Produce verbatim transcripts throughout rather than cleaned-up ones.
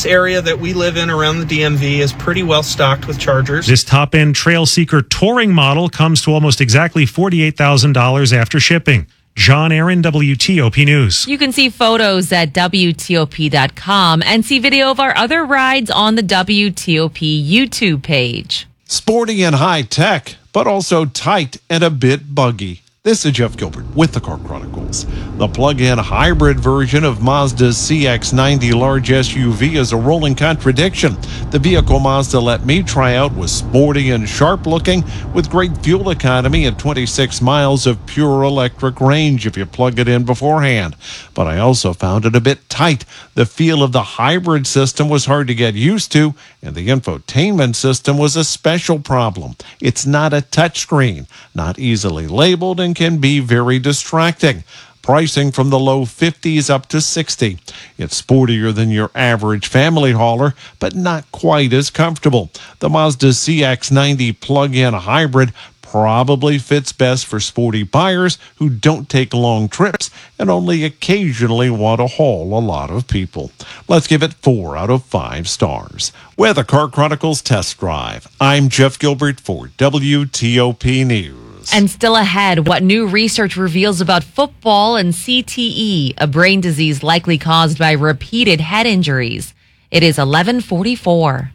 This area that we live in around the D M V is pretty well stocked with Chargers. This top-end Trail Seeker touring model comes to almost exactly forty-eight thousand dollars after shipping. John Aaron, W T O P News. You can see photos at W T O P dot com and see video of our other rides on the W T O P YouTube page. Sporty and high-tech, but also tight and a bit buggy. This is Jeff Gilbert with the Car Chronicles. The plug-in hybrid version of Mazda's C X ninety large S U V is a rolling contradiction. The vehicle Mazda let me try out was sporty and sharp-looking with great fuel economy and twenty-six miles of pure electric range if you plug it in beforehand. But I also found it a bit tight. The feel of the hybrid system was hard to get used to, and the infotainment system was a special problem. It's not a touchscreen, not easily labeled, and can be very distracting. Pricing from the low fifties up to sixty. It's sportier than your average family hauler, but not quite as comfortable. The Mazda C X ninety plug-in hybrid probably fits best for sporty buyers who don't take long trips and only occasionally want to haul a lot of people. Let's give it four out of five stars. With a Car Chronicles test drive, I'm Jeff Gilbert for W T O P News. And still ahead, what new research reveals about football and C T E, a brain disease likely caused by repeated head injuries. It is eleven forty-four.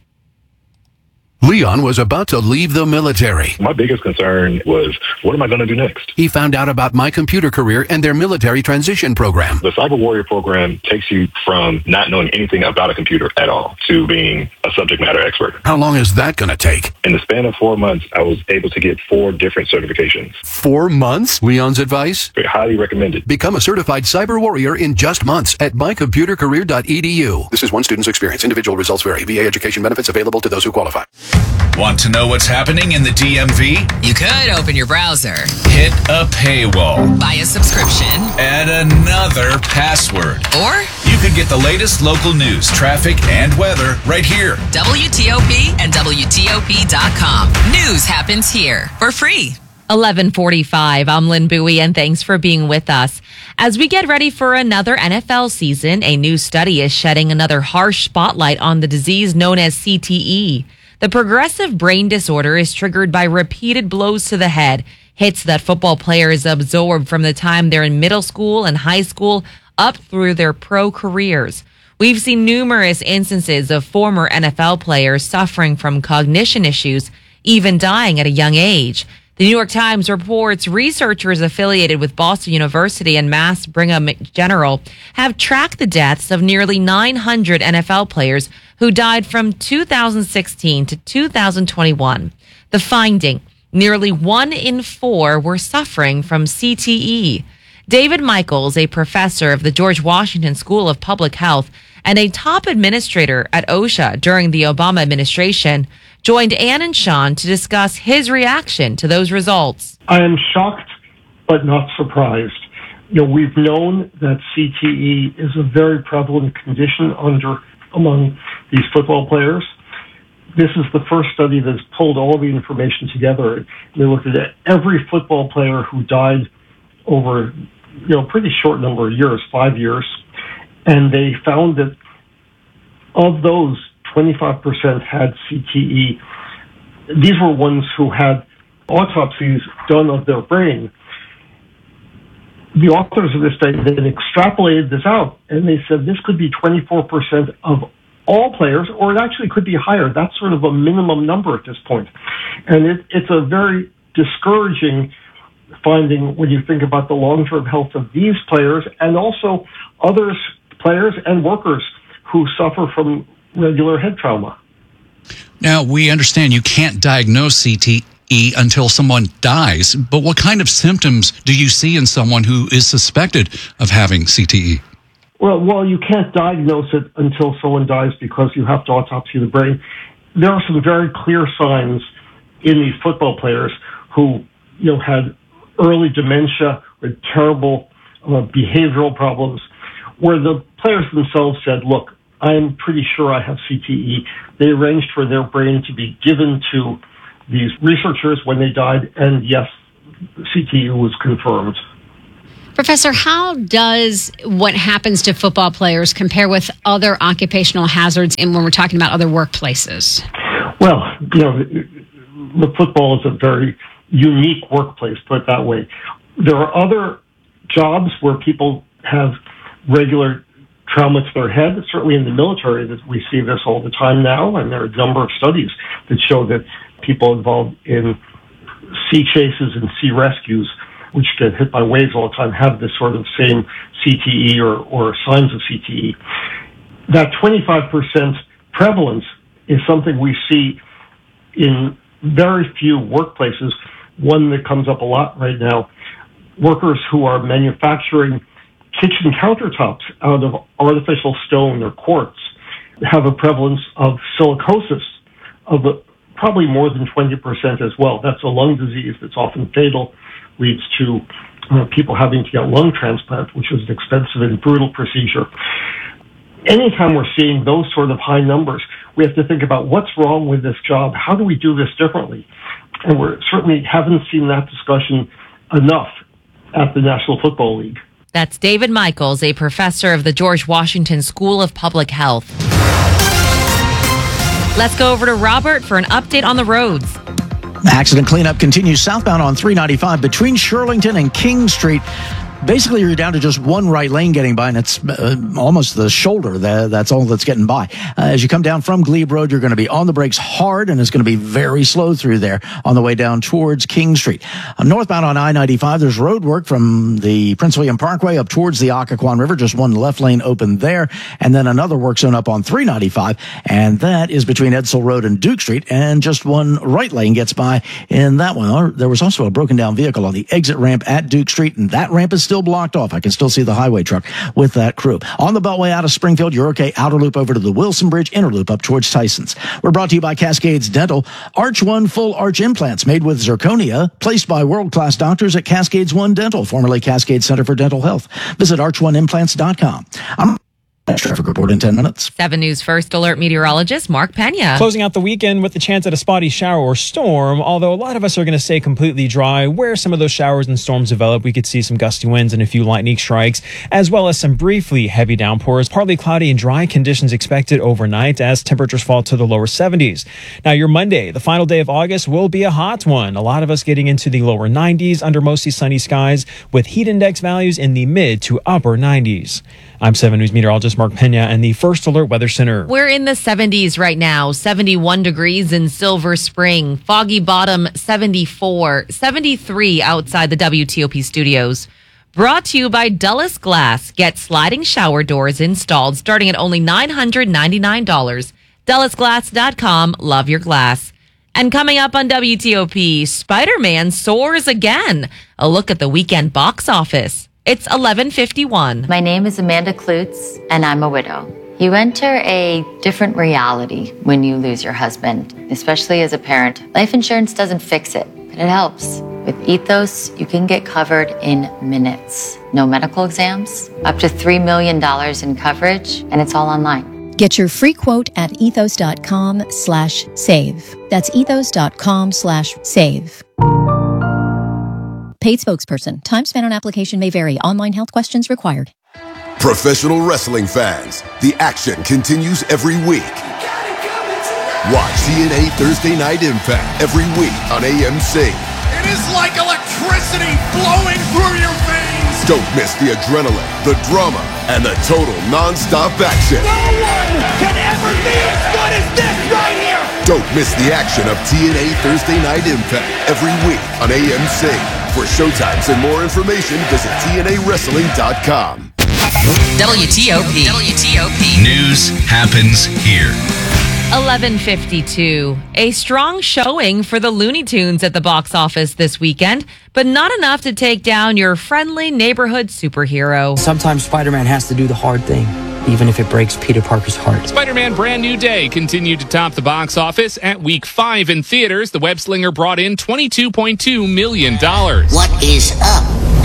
Leon was about to leave the military. My biggest concern was, what am I going to do next? He found out about My Computer Career and their military transition program. The Cyber Warrior program takes you from not knowing anything about a computer at all to being a subject matter expert. How long is that going to take? In the span of four months, I was able to get four different certifications. Four months? Leon's advice? Very highly recommended. Become a certified cyber warrior in just months at my computer career dot e d u. This is one student's experience. Individual results vary. V A education benefits available to those who qualify. Want to know what's happening in the D M V? You could open your browser, hit a paywall, buy a subscription, add another password. Or you could get the latest local news, traffic, and weather right here. W T O P and W T O P dot com. News happens here for free. eleven forty-five. I'm Lynn Bowie, and thanks for being with us. As we get ready for another N F L season, a new study is shedding another harsh spotlight on the disease known as C T E. The progressive brain disorder is triggered by repeated blows to the head, hits that football players absorb from the time they're in middle school and high school up through their pro careers. We've seen numerous instances of former N F L players suffering from cognition issues, even dying at a young age. The New York Times reports researchers affiliated with Boston University and Mass Brigham General have tracked the deaths of nearly nine hundred N F L players who died from two thousand sixteen to two thousand twenty-one. The finding, nearly one in four were suffering from C T E. David Michaels, a professor of the George Washington School of Public Health and a top administrator at OSHA during the Obama administration, joined Ann and Sean to discuss his reaction to those results. I am shocked, but not surprised. You know, we've known that C T E is a very prevalent condition under among these football players. This is the first study that's pulled all the information together. They looked at every football player who died over, you know, a pretty short number of years, five years, and they found that of those, twenty-five percent had C T E. These were ones who had autopsies done of their brain. The authors of this study then extrapolated this out, and they said this could be twenty-four percent of all players, or it actually could be higher. That's sort of a minimum number at this point. And it, it's a very discouraging finding when you think about the long-term health of these players and also others, players and workers who suffer from regular head trauma. Now, we understand you can't diagnose C T E until someone dies, but what kind of symptoms do you see in someone who is suspected of having C T E? Well, well, you can't diagnose it until someone dies because you have to autopsy the brain. There are some very clear signs in these football players who, you know, had early dementia with terrible uh, behavioral problems, where the players themselves said, look, I'm pretty sure I have C T E. They arranged for their brain to be given to these researchers when they died, and yes, C T E was confirmed. Professor, how does what happens to football players compare with other occupational hazards in when we're talking about other workplaces? Well, you know, the football is a very unique workplace, put it that way. There are other jobs where people have regular trauma to their head. Certainly in the military, that we see this all the time now, and there are a number of studies that show that people involved in sea chases and sea rescues, which get hit by waves all the time, have this sort of same C T E or, or signs of C T E. That twenty-five percent prevalence is something we see in very few workplaces. One that comes up a lot right now, workers who are manufacturing kitchen countertops out of artificial stone or quartz have a prevalence of silicosis of a, probably more than twenty percent as well. That's a lung disease that's often fatal, leads to uh, people having to get lung transplant, which is an expensive and brutal procedure. Anytime we're seeing those sort of high numbers, we have to think about what's wrong with this job. How do we do this differently? And we certainly haven't seen that discussion enough at the National Football League. That's David Michaels, a professor of the George Washington School of Public Health. Let's go over to Robert for an update on the roads. Accident cleanup continues southbound on three ninety-five between Shirlington and King Street. Basically, you're down to just one right lane getting by, and it's uh, almost the shoulder. That, that's all that's getting by. Uh, as you come down from Glebe Road, you're going to be on the brakes hard, and it's going to be very slow through there on the way down towards King Street. Uh, northbound on I ninety-five, there's road work from the Prince William Parkway up towards the Occoquan River. Just one left lane open there, and then another work zone up on three ninety-five, and that is between Edsall Road and Duke Street, and just one right lane gets by in that one. There was also a broken down vehicle on the exit ramp at Duke Street, and that ramp is still blocked off. I can still see the highway truck with that crew. On the Beltway out of Springfield, you're okay. Outer loop over to the Wilson Bridge, inner loop up towards Tyson's. We're brought to you by Cascades Dental. Arch One full arch implants made with zirconia, placed by world-class doctors at Cascades One Dental, formerly Cascade Center for Dental Health. Visit arch one implants dot com. I'm Traffic report in ten minutes. seven News First Alert meteorologist Mark Pena. Closing out the weekend with the chance at a spotty shower or storm, although a lot of us are going to stay completely dry. Where some of those showers and storms develop, we could see some gusty winds and a few lightning strikes, as well as some briefly heavy downpours. Partly cloudy and dry conditions expected overnight as temperatures fall to the lower seventies. Now, your Monday, the final day of August, will be a hot one. A lot of us getting into the lower nineties under mostly sunny skies with heat index values in the mid to upper nineties. I'm seven News meteorologist Mark Pena and the First Alert Weather Center. We're in the seventies right now, seventy-one degrees in Silver Spring, Foggy Bottom seventy-four, seventy-three outside the W T O P studios. Brought to you by Dulles Glass. Get sliding shower doors installed starting at only nine hundred ninety-nine dollars. Dulles Glass dot com. Love your glass. And coming up on W T O P, Spider-Man soars again. A look at the weekend box office. It's eleven fifty-one. My name is Amanda Klutz, and I'm a widow. You enter a different reality when you lose your husband, especially as a parent. Life insurance doesn't fix it, but it helps. With Ethos, you can get covered in minutes. No medical exams, up to three million dollars in coverage, and it's all online. Get your free quote at ethos.com slash save. That's ethos.com slash save. Paid spokesperson. Time spent on application may vary. Online health questions required. Professional wrestling fans, the action continues every week. Watch T N A Thursday Night Impact every week on A M C. It is like electricity flowing through your veins. Don't miss the adrenaline, the drama, and the total non-stop action. No one can ever be as good as this right here. Don't miss the action of T N A Thursday Night Impact every week on A M C. For showtimes and more information, visit T N A wrestling dot com. W T O P. W T O P. News happens here. eleven fifty-two. A strong showing for the Looney Tunes at the box office this weekend, but not enough to take down your friendly neighborhood superhero. Sometimes Spider-Man has to do the hard thing, even if it breaks Peter Parker's heart. Spider-Man Brand New Day continued to top the box office at week five in theaters. The web slinger brought in twenty-two point two million dollars. What is up,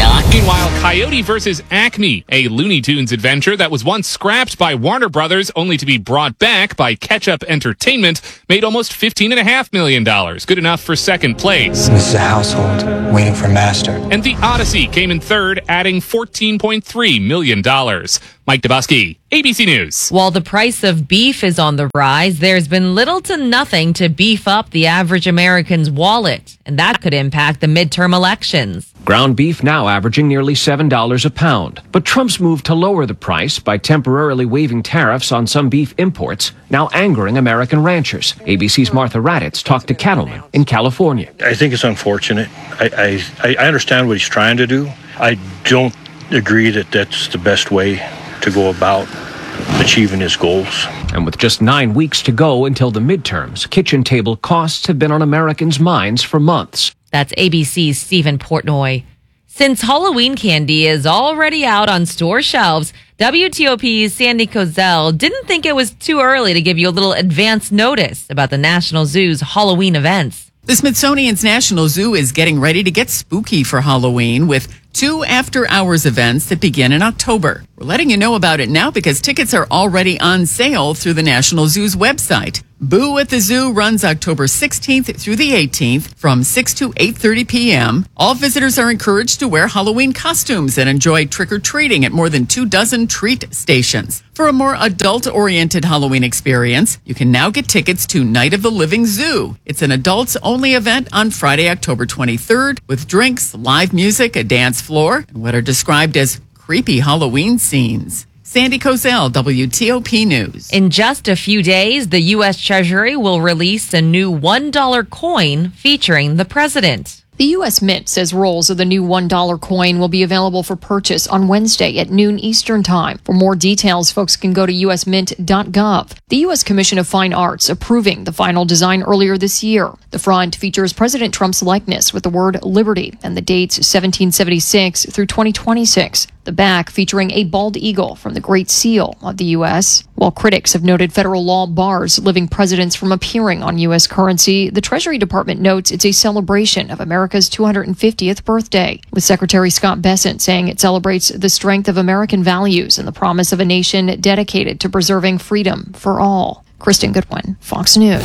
Doc. Meanwhile, Coyote versus Acme, a Looney Tunes adventure that was once scrapped by Warner Brothers only to be brought back by Ketchup Entertainment, made almost fifteen point five million dollars, good enough for second place. This is a household waiting for master. And The Odyssey came in third, adding fourteen point three million dollars. Mike Dubusky, A B C News. While the price of beef is on the rise, there's been little to nothing to beef up the average American's wallet, and that could impact the midterm elections. Ground beef now averaging nearly seven dollars a pound. But Trump's move to lower the price by temporarily waiving tariffs on some beef imports now angering American ranchers. A B C's Martha Raddatz talked to cattlemen in California. I think it's unfortunate. I, I, I understand what he's trying to do. I don't agree that that's the best way to go about achieving his goals. And with just nine weeks to go until the midterms, kitchen table costs have been on Americans' minds for months. That's A B C's Stephen Portnoy. Since Halloween candy is already out on store shelves, W T O P's Sandy Kozel didn't think it was too early to give you a little advance notice about the National Zoo's Halloween events. The Smithsonian's National Zoo is getting ready to get spooky for Halloween with two after-hours events that begin in October. We're letting you know about it now because tickets are already on sale through the National Zoo's website. Boo at the Zoo runs October sixteenth through the eighteenth from six to eight thirty p.m. All visitors are encouraged to wear Halloween costumes and enjoy trick-or-treating at more than two dozen treat stations. For a more adult-oriented Halloween experience, you can now get tickets to Night of the Living Zoo. It's an adults-only event on Friday, October twenty-third, with drinks, live music, a dance floor, and what are described as creepy Halloween scenes. Sandy Kozel, W T O P News. In just a few days, the U S Treasury will release a new one dollar coin featuring the president. The U S Mint says rolls of the new one dollar coin will be available for purchase on Wednesday at noon Eastern Time. For more details, folks can go to U S mint dot gov. The U S Commission of Fine Arts approving the final design earlier this year. The front features President Trump's likeness with the word liberty and the dates seventeen seventy-six through twenty twenty-six. The back featuring a bald eagle from the Great Seal of the U S. While critics have noted federal law bars living presidents from appearing on U S currency, the Treasury Department notes it's a celebration of America's two hundred fiftieth birthday, with Secretary Scott Bessent saying it celebrates the strength of American values and the promise of a nation dedicated to preserving freedom for all. Kristen Goodwin, Fox News.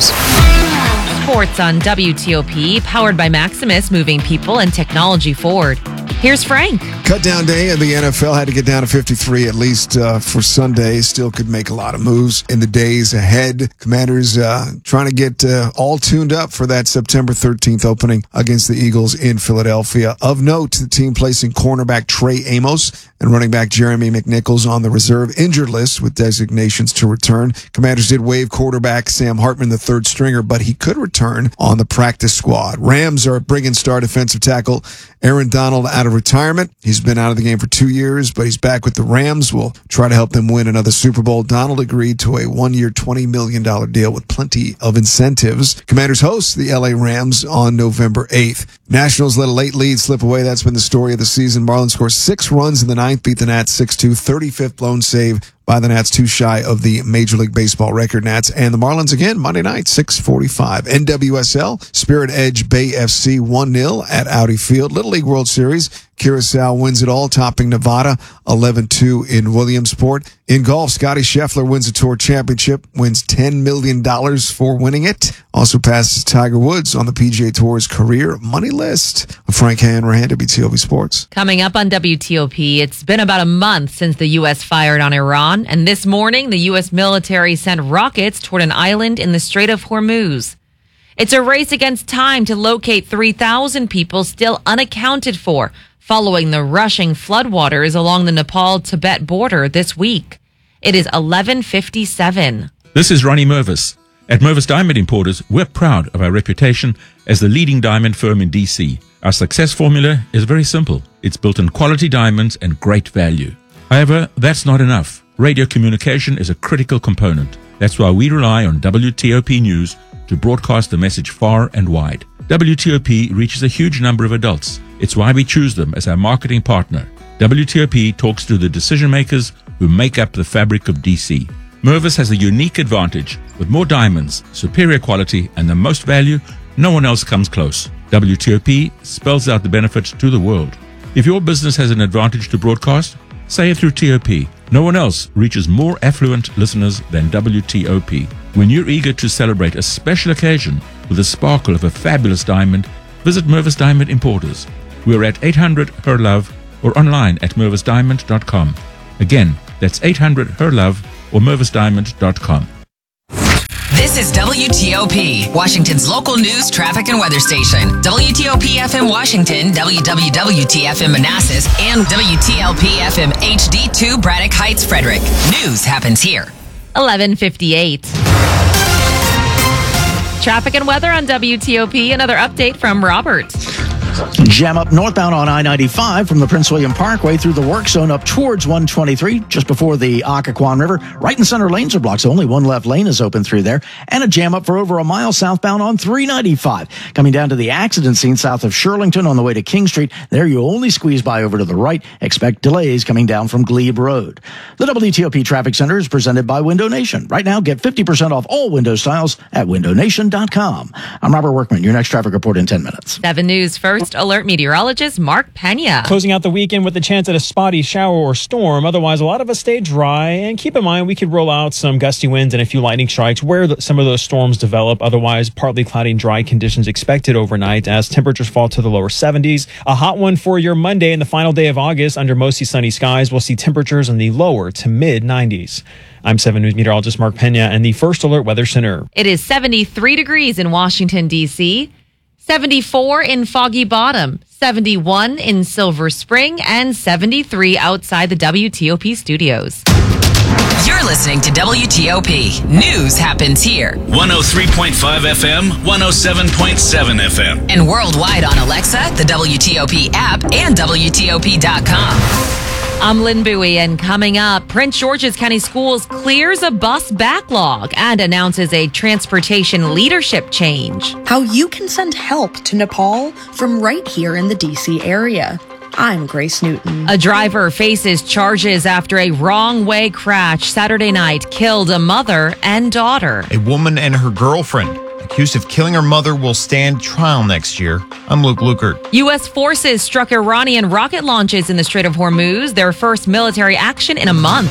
Sports on W T O P, powered by Maximus, moving people and technology forward. Here's Frank. Cut down day in the N F L had to get down to fifty-three at least uh, for Sunday. Still could make a lot of moves in the days ahead. Commanders uh, trying to get uh, all tuned up for that September thirteenth opening against the Eagles in Philadelphia. Of note, the team placing cornerback Trey Amos and running back Jeremy McNichols on the reserve injured list with designations to return. Commanders did waive quarterback Sam Hartman, the third stringer, but he could return on the practice squad. Rams are bringing star defensive tackle Aaron Donald out of retirement. He's been out of the game for two years, but he's back with the Rams. Will try to help them win another Super Bowl. Donald agreed to a one-year, twenty million dollars deal with plenty of incentives. Commanders host the L A Rams on November eighth. Nationals let a late lead slip away. That's been the story of the season. Marlins scored six runs in the ninth, beat the Nats six two, thirty-fifth blown save by the Nats, too shy of the Major League Baseball record. Nats and the Marlins again Monday night, six forty-five. N W S L, Spirit Edge Bay F C one nil at Audi Field. Little League World Series, Curacao wins it all, topping Nevada eleven two in Williamsport. In golf, Scotty Scheffler wins the Tour Championship, wins ten million dollars for winning it. Also passes Tiger Woods on the P G A Tour's career money list. Frank Hanrahan, W T O P Sports. Coming up on W T O P, it's been about a month since the U S fired on Iran, and this morning the U S military sent rockets toward an island in the Strait of Hormuz. It's a race against time to locate three thousand people still unaccounted for following the rushing floodwaters along the Nepal-Tibet border this week. It is eleven fifty-seven. This is Ronnie Mervis. At Mervis Diamond Importers, we're proud of our reputation as the leading diamond firm in D C. Our success formula is very simple. It's built on quality diamonds and great value. However, that's not enough. Radio communication is a critical component. That's why we rely on W T O P News to broadcast the message far and wide. W T O P reaches a huge number of adults. It's why we choose them as our marketing partner. W T O P talks to the decision makers who make up the fabric of D C. Mervis has a unique advantage. With more diamonds, superior quality, and the most value, no one else comes close. W T O P spells out the benefits to the world. If your business has an advantage to broadcast, say it through T O P. No one else reaches more affluent listeners than W T O P. When you're eager to celebrate a special occasion with the sparkle of a fabulous diamond, visit Mervis Diamond Importers. We're at eight hundred H E R Love or online at mervis diamond dot com. Again, that's eight hundred H E R Love or mervis diamond dot com. This is W T O P, Washington's local news, traffic, and weather station. W T O P F M Washington, W W W T F M Manassas, and W T L P F M H D two Braddock Heights, Frederick. News happens here. eleven fifty-eight. Traffic and weather on W T O P. Another update from Robert. Jam up northbound on I ninety-five from the Prince William Parkway through the work zone up towards one twenty-three, just before the Occoquan River. Right and center lanes are blocked, so only one left lane is open through there. And a jam up for over a mile southbound on three ninety-five. Coming down to the accident scene south of Shirlington on the way to King Street. There you only squeeze by over to the right. Expect delays coming down from Glebe Road. The W T O P Traffic Center is presented by Window Nation. Right now, get fifty percent off all window styles at window nation dot com. I'm Robert Workman. Your next traffic report in ten minutes. seven News First Alert meteorologist Mark Pena. Closing out the weekend with a chance at a spotty shower or storm. Otherwise, a lot of us stay dry. And keep in mind, we could roll out some gusty winds and a few lightning strikes where the, some of those storms develop. Otherwise, partly cloudy and dry conditions expected overnight as temperatures fall to the lower seventies. A hot one for your Monday and the final day of August under mostly sunny skies. We'll see temperatures in the lower to mid nineties. I'm seven News meteorologist Mark Pena and the First Alert Weather Center. It is seventy-three degrees in Washington, D C, seventy-four in Foggy Bottom, seventy-one in Silver Spring, and seventy-three outside the W T O P studios. You're listening to W T O P. News happens here. one oh three point five F M, one oh seven point seven F M. And worldwide on Alexa, the W T O P app, and W T O P dot com. I'm Lynn Bowie, and coming up, Prince George's County Schools clears a bus backlog and announces a transportation leadership change. How you can send help to Nepal from right here in the D C area. I'm Grace Newton. A driver faces charges after a wrong-way crash Saturday night killed a mother and daughter. A woman and her girlfriend accused of killing her mother will stand trial next year. I'm Luke Lukert. U S forces struck Iranian rocket launches in the Strait of Hormuz, their first military action in a month.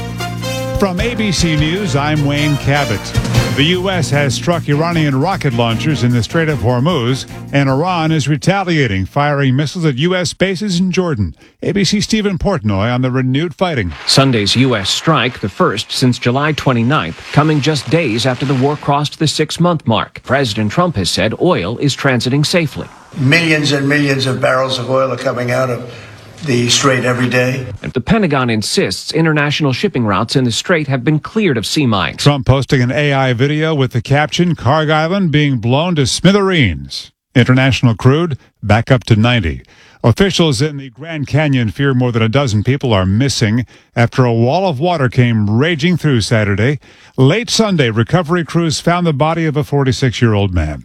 From A B C News, I'm Wayne Cabot. The U S has struck Iranian rocket launchers in the Strait of Hormuz, and Iran is retaliating, firing missiles at U S bases in Jordan. A B C Stephen Portnoy on the renewed fighting. Sunday's U S strike, the first since July twenty-ninth, coming just days after the war crossed the six-month mark. President Trump has said oil is transiting safely. Millions and millions of barrels of oil are coming out of the Strait every day. And the Pentagon insists international shipping routes in the Strait have been cleared of sea mines. Trump posting an A I video with the caption, Carg Island being blown to smithereens. International crude back up to ninety. Officials in the Grand Canyon fear more than a dozen people are missing after a wall of water came raging through Saturday. Late Sunday, recovery crews found the body of a forty-six-year-old man.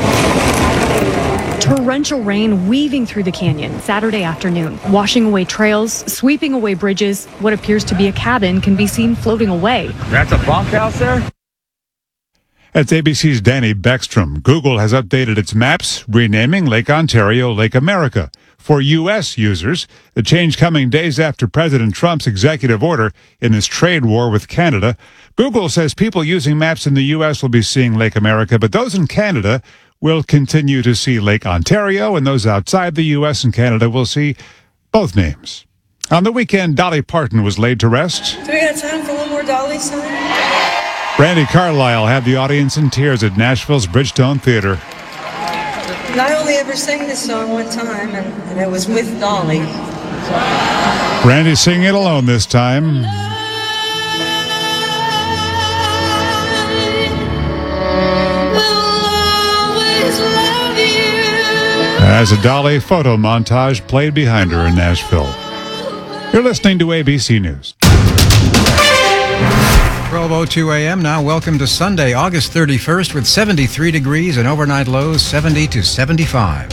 Torrential rain weaving through the canyon Saturday afternoon, washing away trails, sweeping away bridges. What appears to be a cabin can be seen floating away. That's a bunkhouse there? That's A B C's Danny Beckstrom. Google has updated its maps, renaming Lake Ontario Lake America. For U S users, the change coming days after President Trump's executive order in this trade war with Canada. Google says people using maps in the U S will be seeing Lake America, but those in Canada will continue to see Lake Ontario, and those outside the U S and Canada will see both names. On the weekend, Dolly Parton was laid to rest. Do we got time for one more Dolly song? Brandi Carlile had the audience in tears at Nashville's Bridgestone Theater. And I only ever sang this song one time, and, and it was with Dolly. Brandi singing it alone this time. As a Dolly photo montage played behind her in Nashville. You're listening to A B C News. twelve oh two a.m. now. Welcome to Sunday, August thirty-first with seventy-three degrees and overnight lows seventy to seventy-five.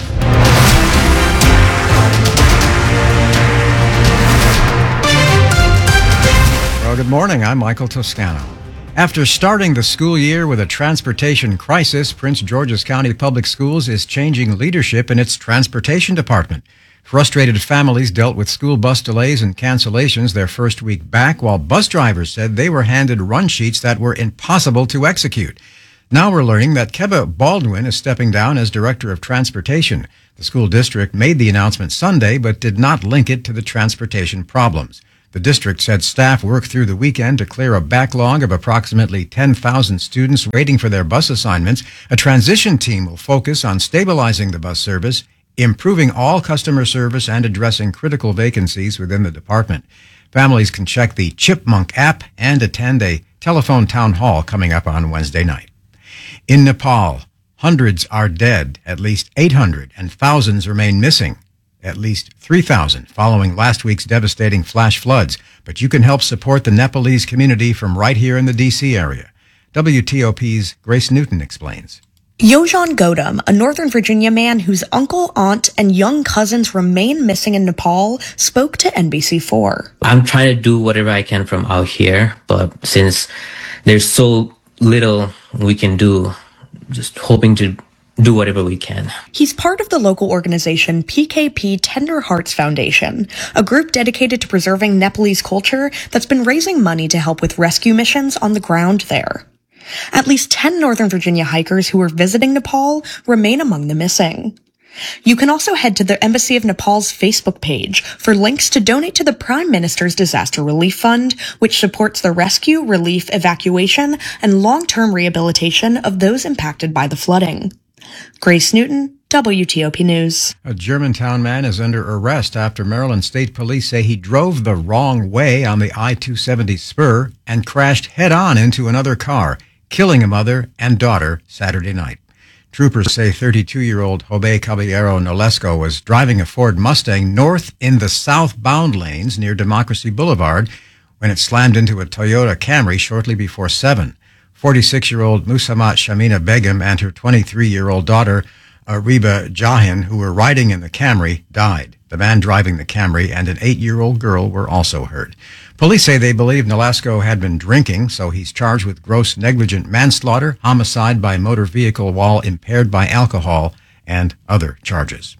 Well, good morning. I'm Michael Toscano. After starting the school year with a transportation crisis, Prince George's County Public Schools is changing leadership in its transportation department. Frustrated families dealt with school bus delays and cancellations their first week back, while bus drivers said they were handed run sheets that were impossible to execute. Now we're learning that Keba Baldwin is stepping down as Director of Transportation. The school district made the announcement Sunday, but did not link it to the transportation problems. The district said staff worked through the weekend to clear a backlog of approximately ten thousand students waiting for their bus assignments. A transition team will focus on stabilizing the bus service, improving all customer service, and addressing critical vacancies within the department. Families can check the Chipmunk app and attend a telephone town hall coming up on Wednesday night. In Nepal, hundreds are dead, at least eight hundred, and thousands remain missing, at least three thousand, following last week's devastating flash floods. But you can help support the Nepalese community from right here in the D C area. W T O P's Grace Newton explains. Yojan Godam, a Northern Virginia man whose uncle, aunt, and young cousins remain missing in Nepal, spoke to N B C four. I'm trying to do whatever I can from out here, but since there's so little we can do, just hoping to do whatever we can. He's part of the local organization P K P Tender Hearts Foundation, a group dedicated to preserving Nepalese culture that's been raising money to help with rescue missions on the ground there. At least ten Northern Virginia hikers who were visiting Nepal remain among the missing. You can also head to the Embassy of Nepal's Facebook page for links to donate to the Prime Minister's Disaster Relief Fund, which supports the rescue, relief, evacuation, and long-term rehabilitation of those impacted by the flooding. Grace Newton, W T O P News. A Germantown man is under arrest after Maryland State Police say he drove the wrong way on the I two seventy spur and crashed head-on into another car, killing a mother and daughter Saturday night. Troopers say thirty-two-year-old Jose Caballero Nolasco was driving a Ford Mustang north in the southbound lanes near Democracy Boulevard when it slammed into a Toyota Camry shortly before seven. forty-six-year-old Musammat Shamina Begum and her twenty-three-year-old daughter, Ariba Jahan, who were riding in the Camry, died. The man driving the Camry and an eight-year-old girl were also hurt. Police say they believe Nolasco had been drinking, so he's charged with gross negligent manslaughter, homicide by motor vehicle while impaired by alcohol, and other charges.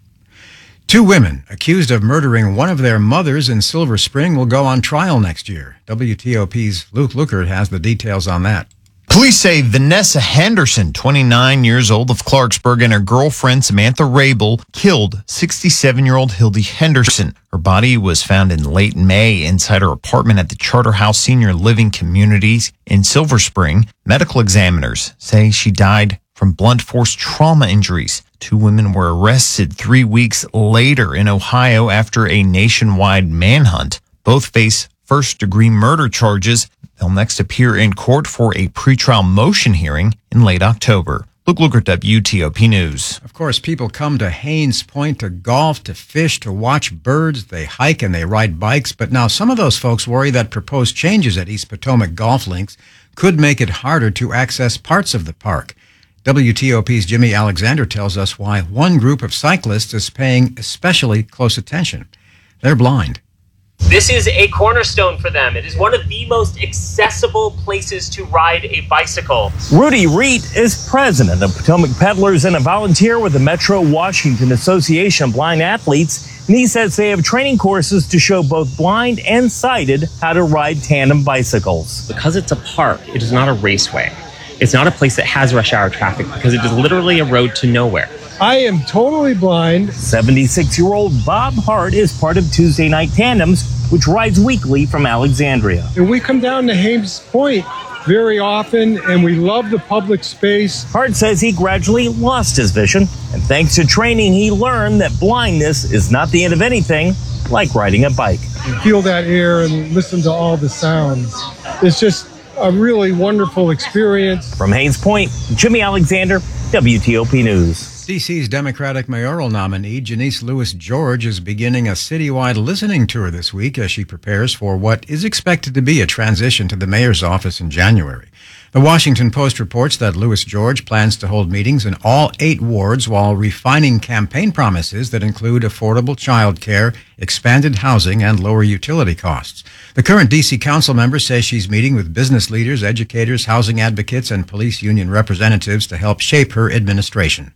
Two women accused of murdering one of their mothers in Silver Spring will go on trial next year. W T O P's Luke Lukert has the details on that. Police say Vanessa Henderson, twenty-nine years old, of Clarksburg, and her girlfriend Samantha Rabel killed sixty-seven-year-old Hildy Henderson. Her body was found in late May inside her apartment at the Charterhouse Senior Living Communities in Silver Spring. Medical examiners say she died from blunt force trauma injuries. Two women were arrested three weeks later in Ohio after a nationwide manhunt. Both face first-degree murder charges. They'll next appear in court for a pretrial motion hearing in late October. Luke Lukert, W T O P News. Of course, people come to Haynes Point to golf, to fish, to watch birds. They hike and they ride bikes. But now some of those folks worry that proposed changes at East Potomac golf links could make it harder to access parts of the park. W T O P's Jimmy Alexander tells us why one group of cyclists is paying especially close attention. They're blind. This is a cornerstone for them. It is one of the most accessible places to ride a bicycle. Rudy Reet is president of Potomac Peddlers and a volunteer with the Metro Washington Association of Blind Athletes. And he says they have training courses to show both blind and sighted how to ride tandem bicycles. Because it's a park, it is not a raceway. It's not a place that has rush hour traffic because it is literally a road to nowhere. I am totally blind. seventy-six-year-old Bob Hart is part of Tuesday Night Tandems, which rides weekly from Alexandria. And we come down to Haynes Point very often, and we love the public space. Hart says he gradually lost his vision, and thanks to training, he learned that blindness is not the end of anything, like riding a bike. You feel that air and listen to all the sounds. It's just a really wonderful experience. From Haynes Point, Jimmy Alexander, W T O P News. D C's Democratic mayoral nominee, Janice Lewis George, is beginning a citywide listening tour this week as she prepares for what is expected to be a transition to the mayor's office in January. The Washington Post reports that Lewis George plans to hold meetings in all eight wards while refining campaign promises that include affordable child care, expanded housing, and lower utility costs. The current D C council member says she's meeting with business leaders, educators, housing advocates, and police union representatives to help shape her administration.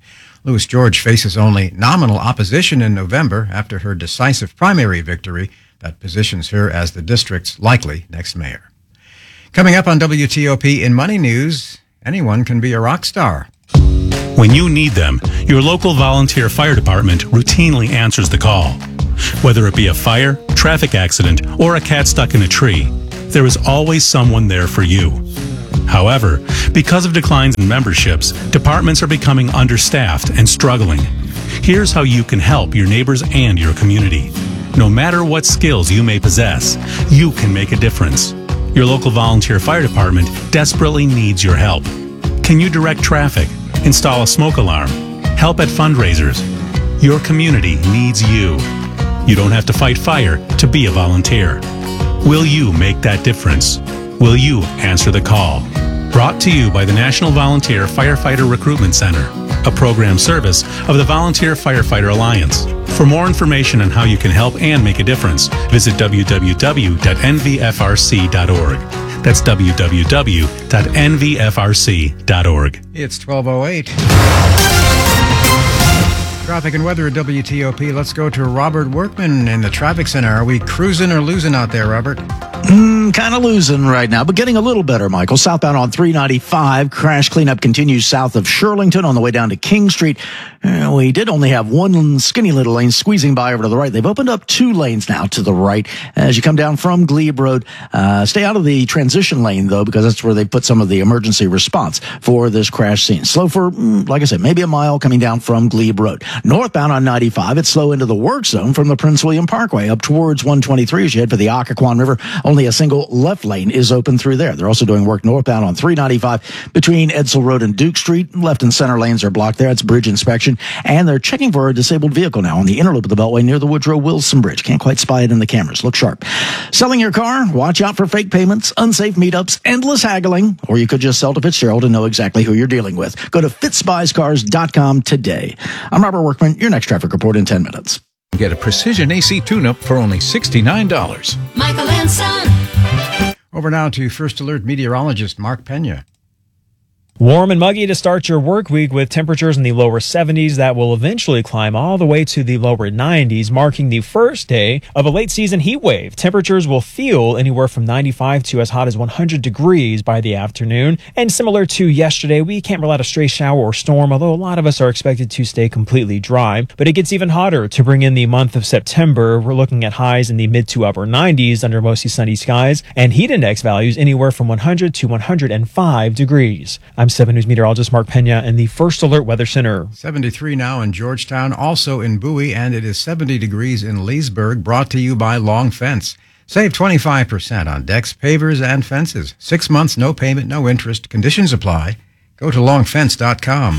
Louis George faces only nominal opposition in November after her decisive primary victory that positions her as the district's likely next mayor. Coming up on W T O P in Money News, anyone can be a rock star. When you need them, your local volunteer fire department routinely answers the call. Whether it be a fire, traffic accident, or a cat stuck in a tree, there is always someone there for you. However, because of declines in memberships, departments are becoming understaffed and struggling. Here's how you can help your neighbors and your community. No matter what skills you may possess, you can make a difference. Your local volunteer fire department desperately needs your help. Can you direct traffic, install a smoke alarm, help at fundraisers? Your community needs you. You don't have to fight fire to be a volunteer. Will you make that difference? Will you answer the call? Brought to you by the National Volunteer Firefighter Recruitment Center, a program service of the Volunteer Firefighter Alliance. For more information on how you can help and make a difference, visit w w w dot n v f r c dot org. That's w w w dot n v f r c dot org. It's twelve oh eight. Traffic and weather at W T O P. Let's go to Robert Workman in the traffic center. Are we cruising or losing out there, Robert? Mm, kind of losing right now, but getting a little better, Michael. Southbound on three ninety-five. Crash cleanup continues south of Shirlington on the way down to King Street. Uh, we did only have one skinny little lane squeezing by over to the right. They've opened up two lanes now to the right as you come down from Glebe Road. Uh, stay out of the transition lane, though, because that's where they put some of the emergency response for this crash scene. Slow for, mm, like I said, maybe a mile coming down from Glebe Road. Northbound on ninety-five, it's slow into the work zone from the Prince William Parkway up towards one twenty-three as you head for the Occoquan River. Only a single left lane is open through there. They're also doing work northbound on three ninety-five between Edsel Road and Duke Street. Left and center lanes are blocked there. It's bridge inspection. And they're checking for a disabled vehicle now on the inner loop of the Beltway near the Woodrow Wilson Bridge. Can't quite spy it in the cameras. Look sharp. Selling your car? Watch out for fake payments, unsafe meetups, endless haggling. Or you could just sell to Fitzgerald and know exactly who you're dealing with. Go to fitz buys cars dot com today. I'm Robert Workman. Your next traffic report in ten minutes. Get a precision A C tune-up for only sixty-nine dollars. Michael and Son. Over now to First Alert meteorologist Mark Pena. Warm and muggy to start your work week with temperatures in the lower seventies that will eventually climb all the way to the lower nineties, marking the first day of a late season heat wave. Temperatures will feel anywhere from ninety-five to as hot as one hundred degrees by the afternoon. And similar to yesterday, we can't rule out a stray shower or storm, although a lot of us are expected to stay completely dry. But it gets even hotter to bring in the month of September. We're looking at highs in the mid to upper nineties under mostly sunny skies and heat index values anywhere from one hundred to one hundred five degrees. I'm seven News meteorologist Mark Pena in the First Alert Weather Center. seventy-three now in Georgetown, also in Bowie, and it is seventy degrees in Leesburg, brought to you by Long Fence. Save twenty-five percent on decks, pavers, and fences. Six months, no payment, no interest. Conditions apply. Go to long fence dot com.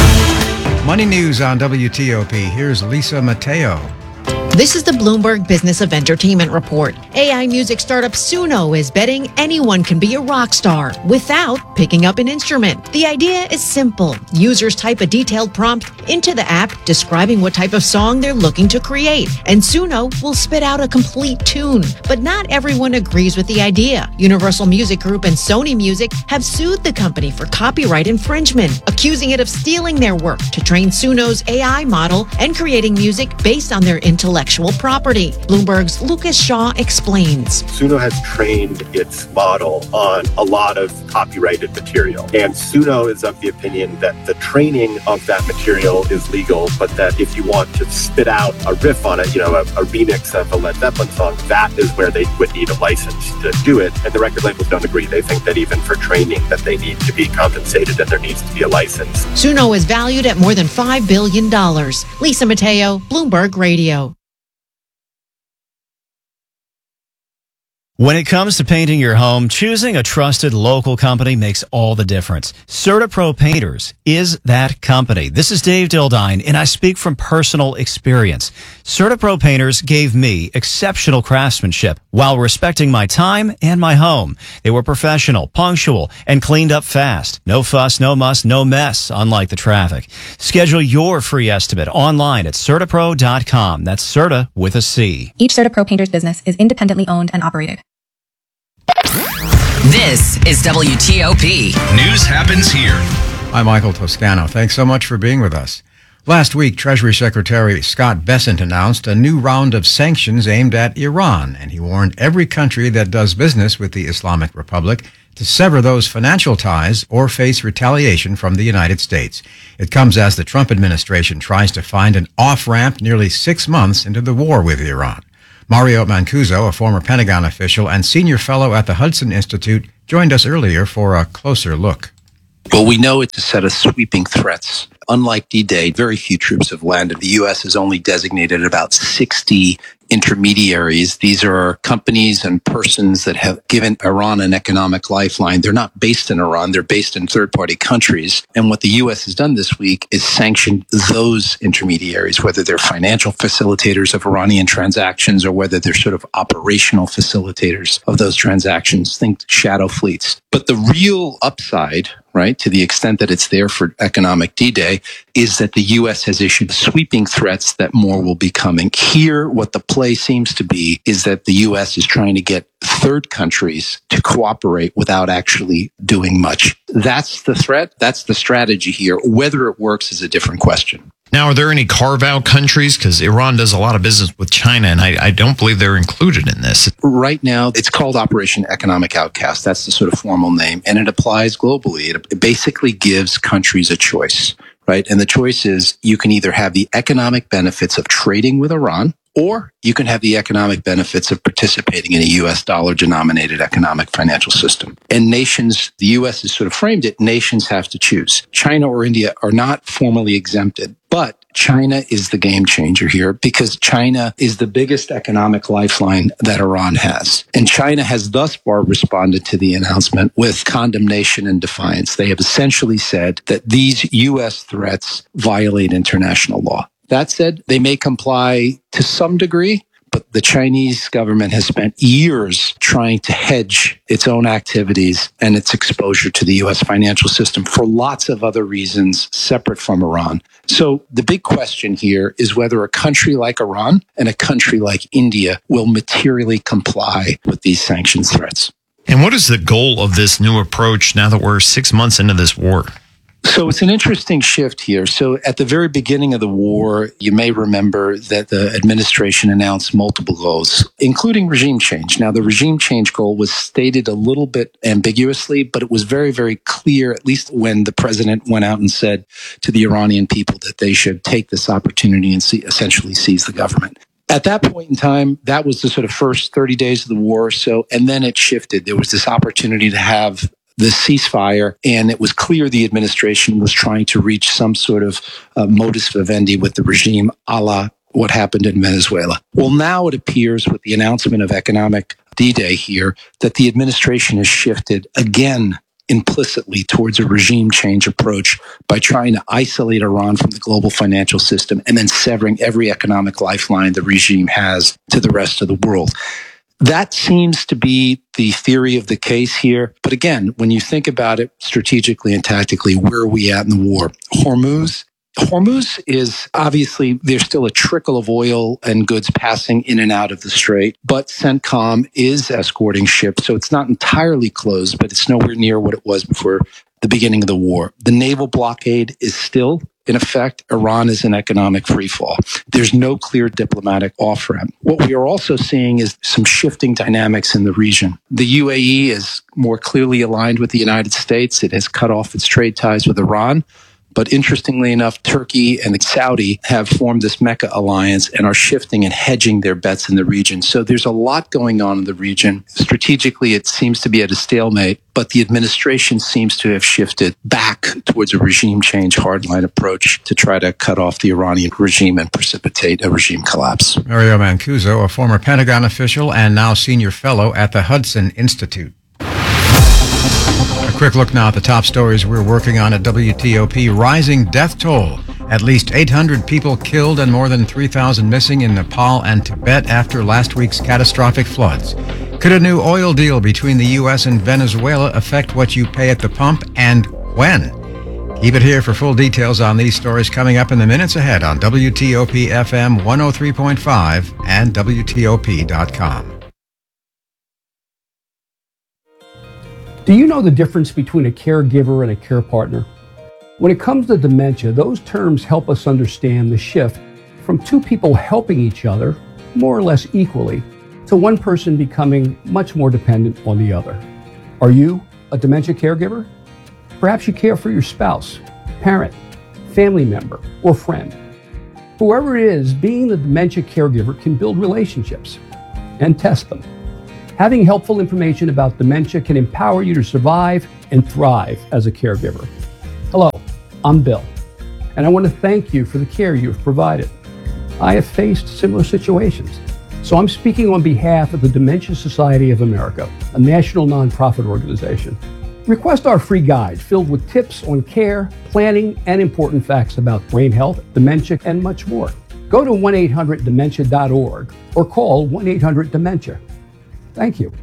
Money News on W T O P. Here's Lisa Mateo. This is the Bloomberg Business of Entertainment Report. A I music startup Suno is betting anyone can be a rock star without picking up an instrument. The idea is simple. Users type a detailed prompt into the app describing what type of song they're looking to create, and Suno will spit out a complete tune. But not everyone agrees with the idea. Universal Music Group and Sony Music have sued the company for copyright infringement, accusing it of stealing their work to train Suno's A I model and creating music based on their intellectual property. Bloomberg's Lucas Shaw explains. Suno has trained its model on a lot of copyrighted material. And Suno is of the opinion that the training of that material is legal, but that if you want to spit out a riff on it, you know, a, a remix of a Led Zeppelin song, that is where they would need a license to do it. And the record labels don't agree. They think that even for training that they need to be compensated and there needs to be a license. Suno is valued at more than five billion dollars. Lisa Mateo, Bloomberg Radio. When it comes to painting your home, choosing a trusted local company makes all the difference. CertaPro Painters is that company. This is Dave Dildine, and I speak from personal experience. CertaPro Painters gave me exceptional craftsmanship while respecting my time and my home. They were professional, punctual, and cleaned up fast. No fuss, no muss, no mess, unlike the traffic. Schedule your free estimate online at Certapro dot com. That's Certa with a C. Each CertaPro Painters business is independently owned and operated. This is W T O P. News happens here. I'm Michael Toscano. Thanks so much for being with us. Last week, Treasury Secretary Scott Bessent announced a new round of sanctions aimed at Iran, and he warned every country that does business with the Islamic Republic to sever those financial ties or face retaliation from the United States. It comes as the Trump administration tries to find an off-ramp nearly six months into the war with Iran. Mario Mancuso, a former Pentagon official and senior fellow at the Hudson Institute, joined us earlier for a closer look. Well, we know it's a set of sweeping threats. Unlike D-Day, very few troops have landed. The U S has only designated about sixty intermediaries. These are companies and persons that have given Iran an economic lifeline. They're not based in Iran. They're based in third-party countries. And what the U S has done this week is sanctioned those intermediaries, whether they're financial facilitators of Iranian transactions or whether they're sort of operational facilitators of those transactions. Think shadow fleets. But the real upside, right, to the extent that it's there for economic D-Day, is that the U S has issued sweeping threats that more will be coming. Here, what the play seems to be is that the U S is trying to get third countries to cooperate without actually doing much. That's the threat. That's the strategy here. Whether it works is a different question. Now, are there any carve-out countries? Because Iran does a lot of business with China, and I, I don't believe they're included in this. Right now, it's called Operation Economic Outcast. That's the sort of formal name, and it applies globally. It, it basically gives countries a choice, right? And the choice is you can either have the economic benefits of trading with Iran, or you can have the economic benefits of participating in a U S dollar-denominated economic financial system. And nations, the U S has sort of framed it, nations have to choose. China or India are not formally exempted, but China is the game changer here because China is the biggest economic lifeline that Iran has. And China has thus far responded to the announcement with condemnation and defiance. They have essentially said that these U S threats violate international law. That said, they may comply to some degree, but the Chinese government has spent years trying to hedge its own activities and its exposure to the U S financial system for lots of other reasons separate from Iran. So the big question here is whether a country like Iran and a country like India will materially comply with these sanctions threats. And what is the goal of this new approach now that we're six months into this war? So it's an interesting shift here. So at the very beginning of the war, you may remember that the administration announced multiple goals, including regime change. Now, the regime change goal was stated a little bit ambiguously, but it was very, very clear, at least when the president went out and said to the Iranian people that they should take this opportunity and see, essentially seize the government. At that point in time, that was the sort of first thirty days of the war or so, and then it shifted. There was this opportunity to have the ceasefire, and it was clear the administration was trying to reach some sort of uh, modus vivendi with the regime, a la what happened in Venezuela. Well, now it appears with the announcement of economic D-Day here that the administration has shifted again implicitly towards a regime change approach by trying to isolate Iran from the global financial system and then severing every economic lifeline the regime has to the rest of the world. That seems to be the theory of the case here. But again, when you think about it strategically and tactically, where are we at in the war? Hormuz. Hormuz is obviously, there's still a trickle of oil and goods passing in and out of the strait, but CENTCOM is escorting ships. So it's not entirely closed, but it's nowhere near what it was before the beginning of the war. The naval blockade is still in effect. Iran is in economic freefall. There's no clear diplomatic off-ramp. What we are also seeing is some shifting dynamics in the region. The U A E is more clearly aligned with the United States. It has cut off its trade ties with Iran. But interestingly enough, Turkey and Saudi have formed this Mecca alliance and are shifting and hedging their bets in the region. So there's a lot going on in the region. Strategically, it seems to be at a stalemate, but the administration seems to have shifted back towards a regime change hardline approach to try to cut off the Iranian regime and precipitate a regime collapse. Mario Mancuso, a former Pentagon official and now senior fellow at the Hudson Institute. A quick look now at the top stories we're working on at W T O P. Rising death toll. At least eight hundred people killed and more than three thousand missing in Nepal and Tibet after last week's catastrophic floods. Could a new oil deal between the U S and Venezuela affect what you pay at the pump, and when? Keep it here for full details on these stories coming up in the minutes ahead on W T O P F M one oh three point five and W T O P dot com. Do you know the difference between a caregiver and a care partner? When it comes to dementia, those terms help us understand the shift from two people helping each other more or less equally to one person becoming much more dependent on the other. Are you a dementia caregiver? Perhaps you care for your spouse, parent, family member, or friend. Whoever it is, being the dementia caregiver can build relationships and test them. Having helpful information about dementia can empower you to survive and thrive as a caregiver. Hello, I'm Bill, and I want to thank you for the care you've provided. I have faced similar situations, so I'm speaking on behalf of the Dementia Society of America, a national nonprofit organization. Request our free guide filled with tips on care, planning, and important facts about brain health, dementia, and much more. Go to one eight hundred dementia dot org or call one eight hundred dementia. Thank you.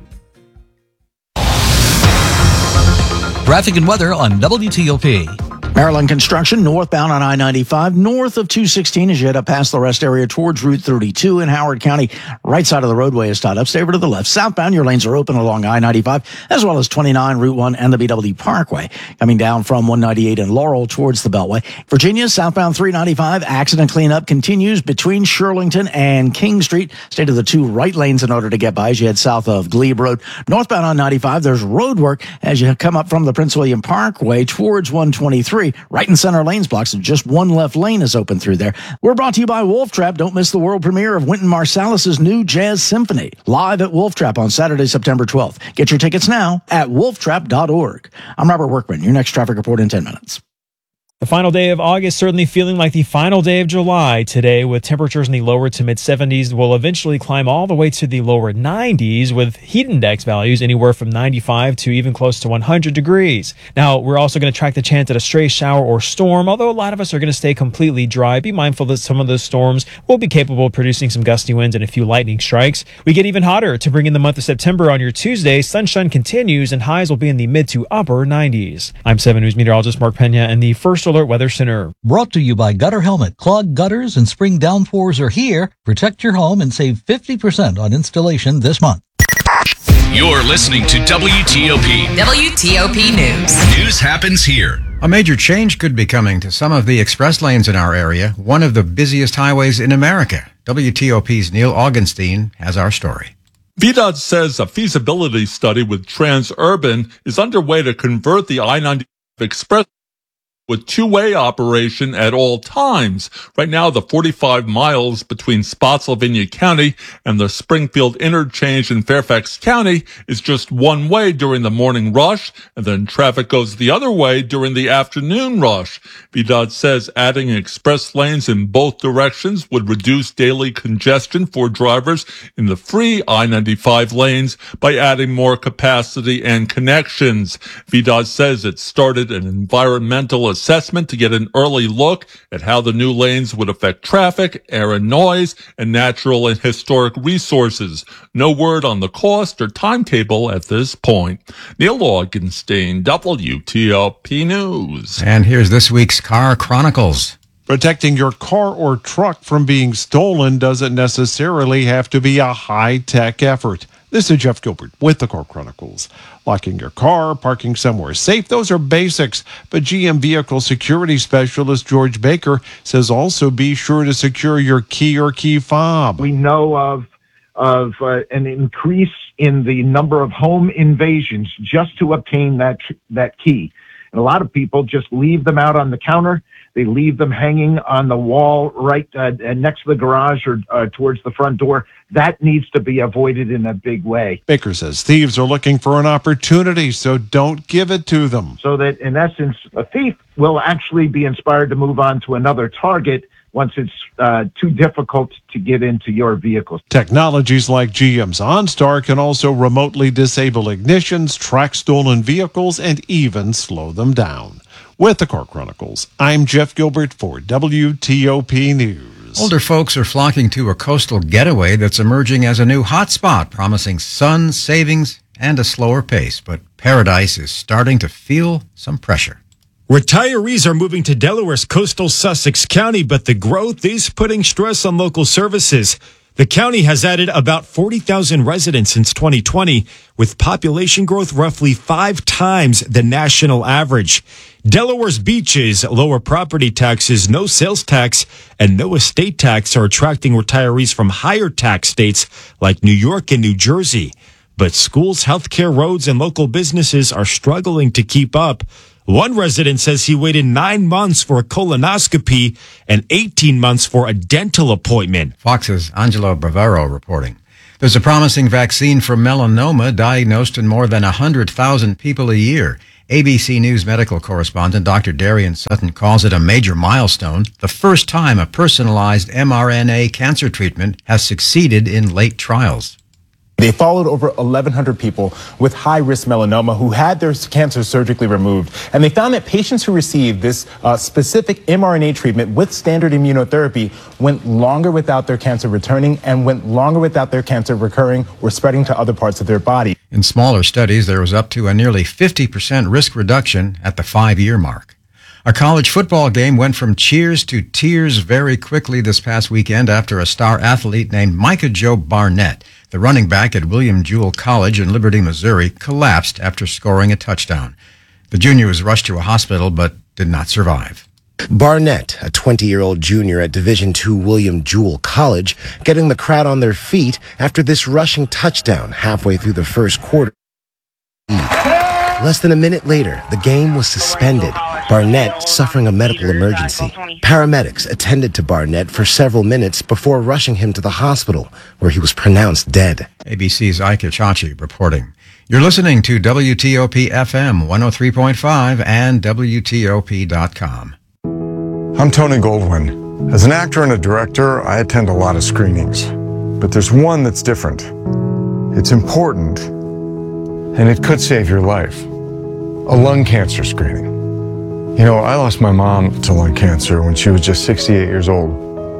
Traffic and weather on W T O P. Maryland construction northbound on I ninety-five, north of two sixteen as you head up past the rest area towards Route thirty-two in Howard County. Right side of the roadway is tied up. Stay over to the left. Southbound, your lanes are open along I ninety-five, as well as twenty-nine, Route one, and the B W Parkway. Coming down from one ninety-eight in Laurel towards the Beltway. Virginia, southbound three ninety-five, accident cleanup continues between Shirlington and King Street. Stay to the two right lanes in order to get by as you head south of Glebe Road. Northbound on ninety-five, there's road work as you come up from the Prince William Parkway towards one twenty-three. Right and center lanes blocked, and just one left lane is open through there. We're brought to you by Wolf Trap. Don't miss the world premiere of Wynton Marsalis's new jazz symphony, live at Wolf Trap on Saturday, September twelfth. Get your tickets now at wolf trap dot org. I'm Robert Workman. Your next traffic report in ten minutes. The final day of August certainly feeling like the final day of July today, with temperatures in the lower to mid seventies will eventually climb all the way to the lower nineties, with heat index values anywhere from ninety-five to even close to one hundred degrees. Now, we're also going to track the chance at a stray shower or storm, although a lot of us are going to stay completely dry. Be mindful that some of those storms will be capable of producing some gusty winds and a few lightning strikes. We get even hotter to bring in the month of September on your Tuesday. Sunshine continues and highs will be in the mid to upper nineties. I'm seven News meteorologist Mark Pena and the First Alert Weather Center. Brought to you by Gutter Helmet. Clogged gutters and spring downpours are here. Protect your home and save fifty percent on installation this month. You're listening to W T O P. W T O P News. News happens here. A major change could be coming to some of the express lanes in our area, one of the busiest highways in America. W T O P's Neil Augenstein has our story. V D O T says a feasibility study with Transurban is underway to convert the I ninety Express with two-way operation at all times. Right now, the forty-five miles between Spotsylvania County and the Springfield interchange in Fairfax County is just one way during the morning rush, and then traffic goes the other way during the afternoon rush. V D O T says adding express lanes in both directions would reduce daily congestion for drivers in the free I ninety-five lanes by adding more capacity and connections. V D O T says it started an environmental assessment to get an early look at how the new lanes would affect traffic, air and noise, and natural and historic resources. No word on the cost or timetable at this point. Neil Augenstein, W T O P News. And here's this week's Car Chronicles. Protecting your car or truck from being stolen doesn't necessarily have to be a high-tech effort. This is Jeff Gilbert with the Car Chronicles. Locking your car, parking somewhere safe, those are basics. But G M Vehicle Security Specialist George Baker says also be sure to secure your key or key fob. We know of of uh, an increase in the number of home invasions just to obtain that that key. And a lot of people just leave them out on the counter. They leave them hanging on the wall right uh, next to the garage or uh, towards the front door. That needs to be avoided in a big way. Baker says thieves are looking for an opportunity, so don't give it to them. So that, in essence, a thief will actually be inspired to move on to another target once it's uh, too difficult to get into your vehicle. Technologies like G M's OnStar can also remotely disable ignitions, track stolen vehicles, and even slow them down. With the Car Chronicles, I'm Jeff Gilbert for W T O P News. Older folks are flocking to a coastal getaway that's emerging as a new hotspot, promising sun, savings, and a slower pace. But Paradise is starting to feel some pressure. Retirees are moving to Delaware's coastal Sussex County, but the growth is putting stress on local services. The county has added about forty thousand residents since twenty twenty, with population growth roughly five times the national average. Delaware's beaches, lower property taxes, no sales tax, and no estate tax are attracting retirees from higher tax states like New York and New Jersey. But schools, healthcare, roads, and local businesses are struggling to keep up. One resident says he waited nine months for a colonoscopy and eighteen months for a dental appointment. Fox's Angelo Bavaro reporting. There's a promising vaccine for melanoma diagnosed in more than one hundred thousand people a year. A B C News medical correspondent Doctor Darian Sutton calls it a major milestone, the first time a personalized mRNA cancer treatment has succeeded in late trials. They followed over eleven hundred people with high-risk melanoma who had their cancer surgically removed, and they found that patients who received this uh, specific mRNA treatment with standard immunotherapy went longer without their cancer returning and went longer without their cancer recurring or spreading to other parts of their body. In smaller studies, there was up to a nearly fifty percent risk reduction at the five-year mark. A college football game went from cheers to tears very quickly this past weekend after a star athlete named Micah Joe Barnett, the running back at William Jewell College in Liberty, Missouri, collapsed after scoring a touchdown. The junior was rushed to a hospital but did not survive. Barnett, a twenty-year-old junior at Division two William Jewell College, getting the crowd on their feet after this rushing touchdown halfway through the first quarter. Less than a minute later, the game was suspended. Barnett suffering a medical emergency. Paramedics attended to Barnett for several minutes before rushing him to the hospital, where he was pronounced dead. A B C's Ike Chachi reporting. You're listening to W T O P F M one oh three point five and W T O P dot com. I'm Tony Goldwyn. As an actor and a director, I attend a lot of screenings. But there's one that's different. It's important, and it could save your life. A lung cancer screening. You know, I lost my mom to lung cancer when she was just sixty-eight years old.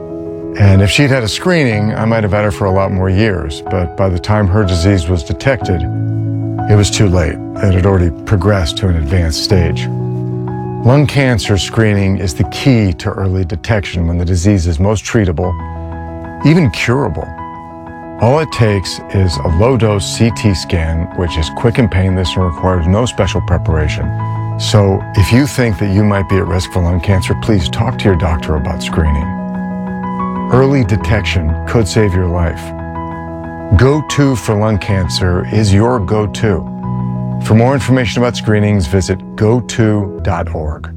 And if she'd had a screening, I might have had her for a lot more years. But by the time her disease was detected, it was too late. It had already progressed to an advanced stage. Lung cancer screening is the key to early detection when the disease is most treatable, even curable. All it takes is a low-dose C T scan, which is quick and painless and requires no special preparation. So if you think that you might be at risk for lung cancer, please talk to your doctor about screening. Early detection could save your life. Go To for lung cancer is your go-to. For more information about screenings, visit go to dot org.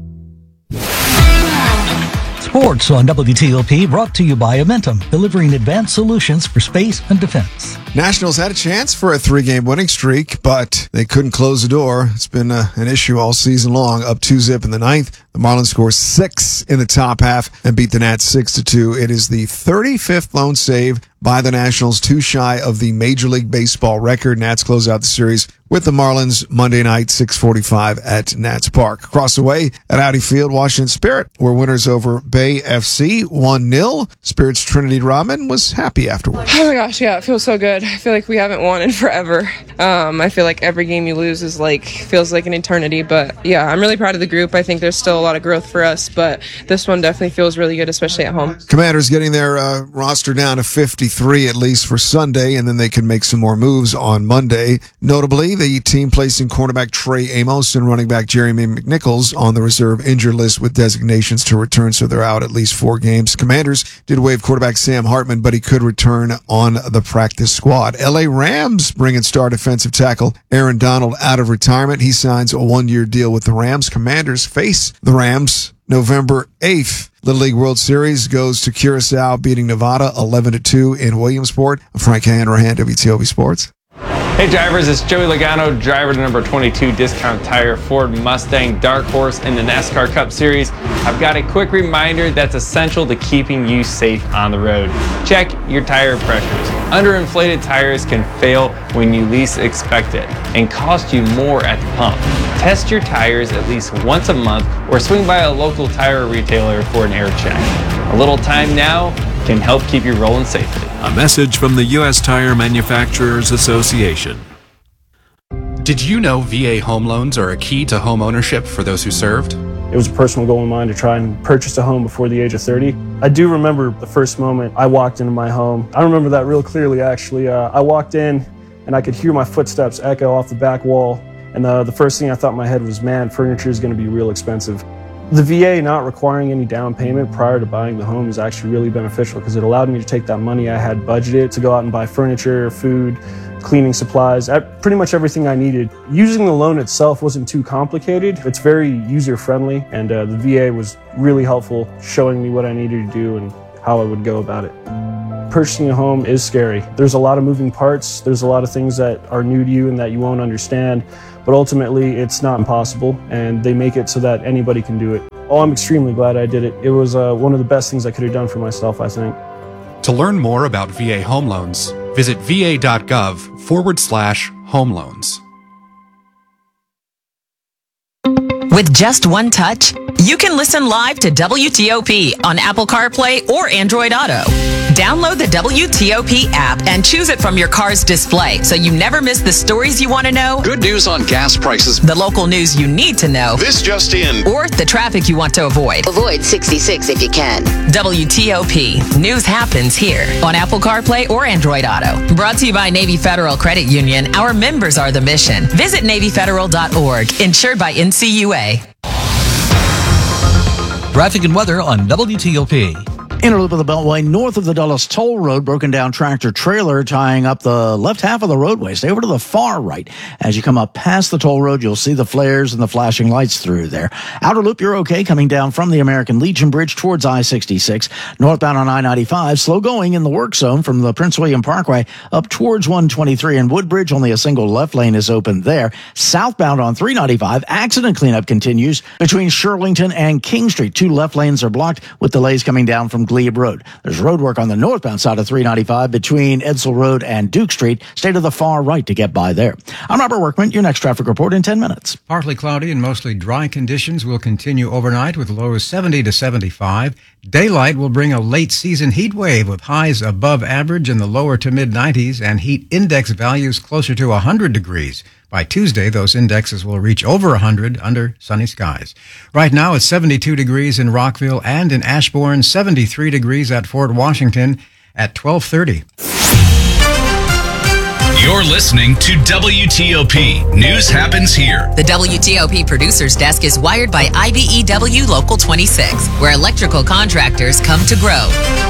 Sports on W T O P brought to you by Amentum, delivering advanced solutions for space and defense. Nationals had a chance for a three-game winning streak, but they couldn't close the door. It's been uh, an issue all season long. Up two zip in the ninth. The Marlins score six in the top half and beat the Nats six to two. It is the thirty-fifth lone save by the Nationals, too shy of the Major League Baseball record. Nats close out the series with the Marlins Monday night, six forty-five at Nats Park. Across the way at Audi Field, Washington Spirit were winners over Bay F C one nil. Spirit's Trinity Rodman was happy afterwards. Oh my gosh, yeah, it feels so good. I feel like we haven't won in forever. Um, I feel like every game you lose is like, feels like an eternity, but yeah, I'm really proud of the group. I think there's still a lot of growth for us, but this one definitely feels really good, especially at home. Commanders getting their uh, roster down to fifty-three at least for Sunday, and then they can make some more moves on Monday. Notably, the team placing cornerback Trey Amos and running back Jeremy McNichols on the reserve injured list with designations to return, so they're out at least four games. Commanders did waive quarterback Sam Hartman, but he could return on the practice squad. L A Rams bringing star defensive tackle Aaron Donald out of retirement. He signs a one-year deal with the Rams. Commanders face the Rams November eighth. Little League World Series goes to Curacao, beating Nevada eleven to two in Williamsport. I'm Frank Hanrahan, W T O P Sports. Hey drivers, it's Joey Logano, driver to number twenty-two Discount Tire Ford Mustang Dark Horse in the NASCAR Cup Series. I've got a quick reminder that's essential to keeping you safe on the road. Check your tire pressures. Underinflated tires can fail when you least expect it and cost you more at the pump. Test your tires at least once a month or swing by a local tire retailer for an air check. A little time now can help keep you rolling safely. A message from the U S Tire Manufacturers Association. Did you know V A home loans are a key to home ownership for those who served? It was a personal goal of mine to try and purchase a home before the age of thirty. I do remember the first moment I walked into my home. I remember that real clearly, actually. Uh, I walked in and I could hear my footsteps echo off the back wall. And uh, the first thing I thought in my head was, man, furniture is going to be real expensive. The V A not requiring any down payment prior to buying the home is actually really beneficial because it allowed me to take that money I had budgeted to go out and buy furniture, food, cleaning supplies, pretty much everything I needed. Using the loan itself wasn't too complicated. It's very user-friendly, and uh, the V A was really helpful, showing me what I needed to do and how I would go about it. Purchasing a home is scary. There's a lot of moving parts. There's a lot of things that are new to you and that you won't understand, but ultimately it's not impossible, and they make it so that anybody can do it. Oh, I'm extremely glad I did it. It was uh, one of the best things I could have done for myself, I think. To learn more about V A home loans, visit va.gov forward slash home loans. With just one touch, you can listen live to W T O P on Apple CarPlay or Android Auto. Download the W T O P app and choose it from your car's display so you never miss the stories you want to know. Good news on gas prices. The local news you need to know. This just in. Or the traffic you want to avoid. Avoid sixty-six if you can. W T O P. News happens here on Apple CarPlay or Android Auto. Brought to you by Navy Federal Credit Union. Our members are the mission. Visit Navy Federal dot org. Insured by N C U A. Traffic and weather on W T O P. Inner loop of the Beltway, north of the Dulles Toll Road, broken down tractor trailer tying up the left half of the roadway. Stay over to the far right. As you come up past the toll road, you'll see the flares and the flashing lights through there. Outer loop, you're okay coming down from the American Legion Bridge towards I sixty-six. Northbound on I ninety-five, slow going in the work zone from the Prince William Parkway up towards one twenty-three and Woodbridge. Only a single left lane is open there. Southbound on three ninety-five, accident cleanup continues between Shirlington and King Street. Two left lanes are blocked with delays coming down from Glebe Road. There's road work on the northbound side of three ninety-five between Edsel Road and Duke Street. Stay to the far right to get by there. I'm Robert Workman, your next traffic report in ten minutes. Partly cloudy and mostly dry conditions will continue overnight with lows seventy to seventy-five. Daylight will bring a late season heat wave with highs above average in the lower to mid nineties and heat index values closer to one hundred degrees. By Tuesday, those indexes will reach over one hundred under sunny skies. Right now, it's seventy-two degrees in Rockville and in Ashbourne, seventy-three degrees at Fort Washington at twelve thirty. You're listening to W T O P. News happens here. The W T O P Producers Desk is wired by I B E W Local twenty-six, where electrical contractors come to grow.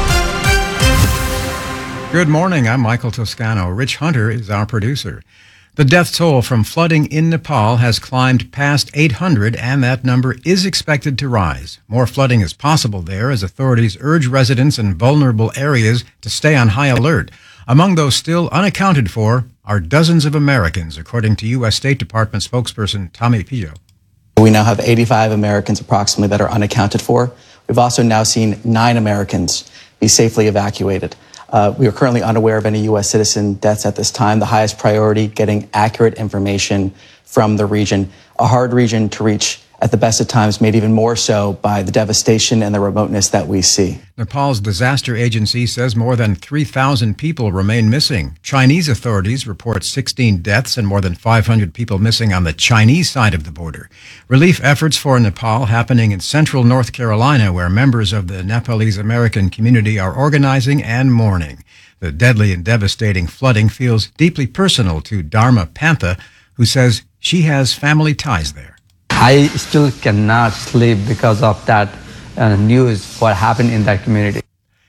Good morning. I'm Michael Toscano. Rich Hunter is our producer. The death toll from flooding in Nepal has climbed past eight hundred, and that number is expected to rise. More flooding is possible there as authorities urge residents in vulnerable areas to stay on high alert. Among those still unaccounted for are dozens of Americans, according to U S State Department spokesperson Tommy Pillo. We now have eighty-five Americans approximately that are unaccounted for. We've also now seen nine Americans be safely evacuated. Uh, we are currently unaware of any U S citizen deaths at this time. The highest priority, getting accurate information from the region. A hard region to reach at the best of times, made even more so by the devastation and the remoteness that we see. Nepal's disaster agency says more than three thousand people remain missing. Chinese authorities report sixteen deaths and more than five hundred people missing on the Chinese side of the border. Relief efforts for Nepal happening in central North Carolina, where members of the Nepalese American community are organizing and mourning. The deadly and devastating flooding feels deeply personal to Dharma Pantha, who says she has family ties there. I still cannot sleep because of that uh, news, what happened in that community.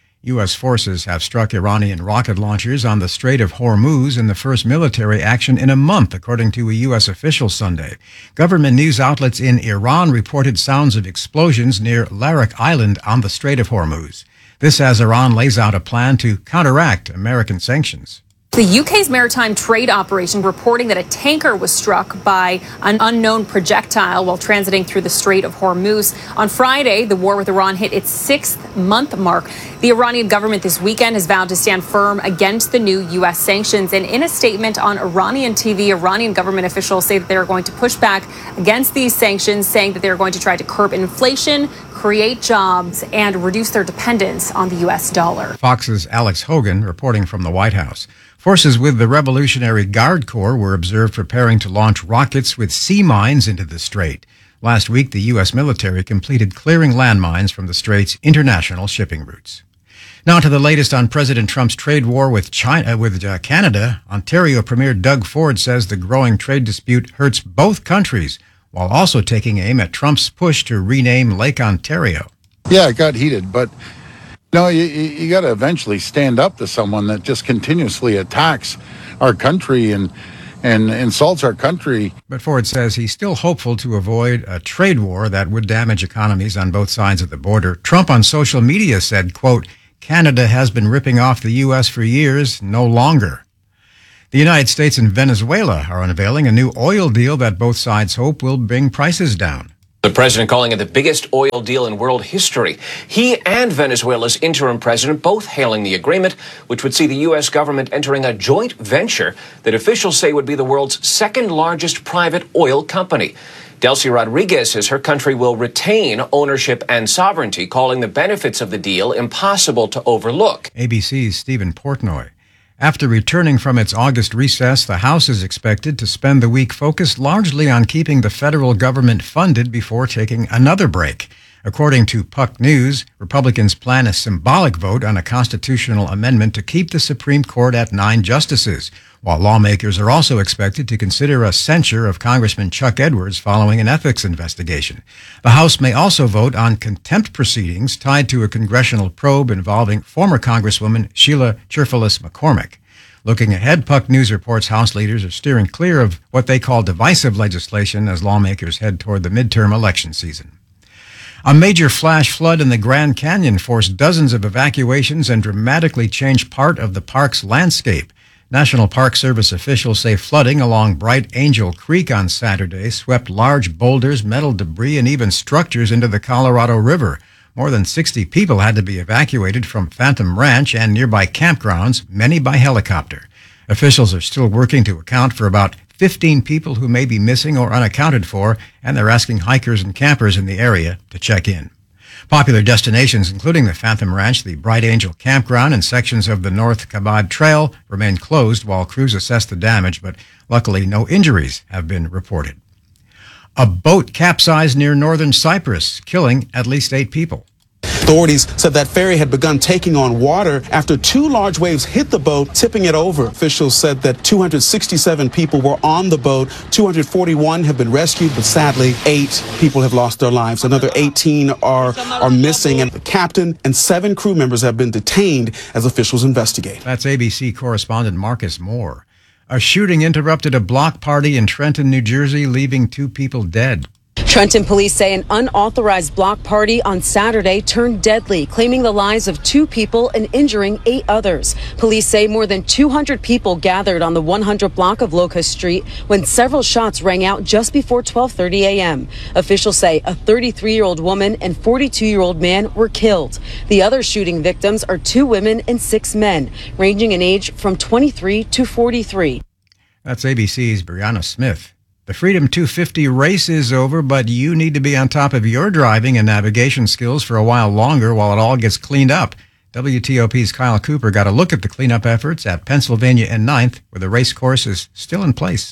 U S forces have struck Iranian rocket launchers on the Strait of Hormuz in the first military action in a month, according to a U S official Sunday. Government news outlets in Iran reported sounds of explosions near Larak Island on the Strait of Hormuz. This as Iran lays out a plan to counteract American sanctions. The U K's maritime trade operation reporting that a tanker was struck by an unknown projectile while transiting through the Strait of Hormuz. On Friday, the war with Iran hit its sixth month mark. The Iranian government this weekend has vowed to stand firm against the new U S sanctions. And in a statement on Iranian T V, Iranian government officials say that they are going to push back against these sanctions, saying that they're going to try to curb inflation, create jobs, and reduce their dependence on the U S dollar. Fox's Alex Hogan reporting from the White House. Forces with the Revolutionary Guard Corps were observed preparing to launch rockets with sea mines into the strait. Last week, the U S military completed clearing landmines from the strait's international shipping routes. Now to the latest on President Trump's trade war with China, with uh, Canada. Ontario Premier Doug Ford says the growing trade dispute hurts both countries, while also taking aim at Trump's push to rename Lake Ontario. Yeah, it got heated, but no, you, you got to eventually stand up to someone that just continuously attacks our country and and insults our country. But Ford says he's still hopeful to avoid a trade war that would damage economies on both sides of the border. Trump on social media said, quote, Canada has been ripping off the U S for years, no longer. The United States and Venezuela are unveiling a new oil deal that both sides hope will bring prices down. The president calling it the biggest oil deal in world history. He and Venezuela's interim president both hailing the agreement, which would see the U S government entering a joint venture that officials say would be the world's second largest private oil company. Delcy Rodriguez says her country will retain ownership and sovereignty, calling the benefits of the deal impossible to overlook. A B C's Stephen Portnoy. After returning from its August recess, the House is expected to spend the week focused largely on keeping the federal government funded before taking another break. According to Puck News, Republicans plan a symbolic vote on a constitutional amendment to keep the Supreme Court at nine justices, while lawmakers are also expected to consider a censure of Congressman Chuck Edwards following an ethics investigation. The House may also vote on contempt proceedings tied to a congressional probe involving former Congresswoman Sheila Cherfilus McCormick. Looking ahead, Puck News reports House leaders are steering clear of what they call divisive legislation as lawmakers head toward the midterm election season. A major flash flood in the Grand Canyon forced dozens of evacuations and dramatically changed part of the park's landscape. National Park Service officials say flooding along Bright Angel Creek on Saturday swept large boulders, metal debris, and even structures into the Colorado River. More than sixty people had to be evacuated from Phantom Ranch and nearby campgrounds, many by helicopter. Officials are still working to account for about fifteen people who may be missing or unaccounted for, and they're asking hikers and campers in the area to check in. Popular destinations, including the Phantom Ranch, the Bright Angel Campground, and sections of the North Kabod Trail, remain closed while crews assess the damage, but luckily no injuries have been reported. A boat capsized near northern Cyprus, killing at least eight people. Authorities said that ferry had begun taking on water after two large waves hit the boat, tipping it over. Officials said that two hundred sixty-seven people were on the boat. two hundred forty-one have been rescued, but sadly, eight people have lost their lives. Another eighteen are, are missing, and the captain and seven crew members have been detained as officials investigate. That's A B C correspondent Marcus Moore. A shooting interrupted a block party in Trenton, New Jersey, leaving two people dead. Trenton police say an unauthorized block party on Saturday turned deadly, claiming the lives of two people and injuring eight others. Police say more than two hundred people gathered on the one hundred block of Locust Street when several shots rang out just before twelve thirty a.m. Officials say a thirty-three-year-old woman and forty-two-year-old man were killed. The other shooting victims are two women and six men, ranging in age from twenty-three to forty-three. That's A B C's Brianna Smith. The Freedom two fifty race is over, but you need to be on top of your driving and navigation skills for a while longer while it all gets cleaned up. W T O P's Kyle Cooper got a look at the cleanup efforts at Pennsylvania and ninth, where the race course is still in place.